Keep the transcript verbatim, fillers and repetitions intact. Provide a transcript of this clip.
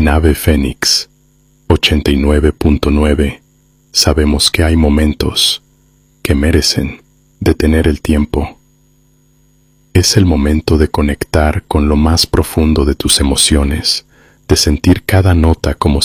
En Ave Fénix ochenta y nueve punto nueve sabemos que hay momentos que merecen detener el tiempo. Es el momento de conectar con lo más profundo de tus emociones, de sentir cada nota como